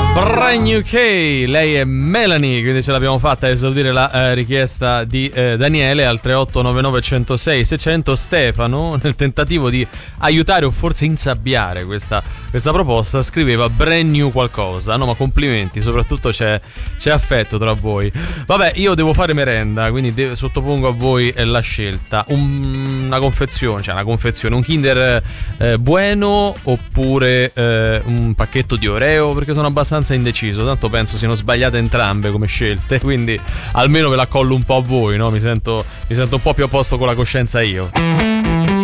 Brand New K, lei è Melanie, quindi ce l'abbiamo fatta a esaudire la richiesta di Daniele al 3899 106 600. Stefano, nel tentativo di aiutare o forse insabbiare questa proposta, scriveva brand new qualcosa. No, ma complimenti, soprattutto c'è affetto tra voi. Vabbè, io devo fare merenda, quindi sottopongo a voi la scelta. Una confezione, un Kinder Bueno oppure un pacchetto di Oreo, perché sono abbastanza indeciso, tanto penso siano sbagliate entrambe come scelte, quindi almeno ve la collo un po' a voi, no? Mi sento un po' più a posto con la coscienza io.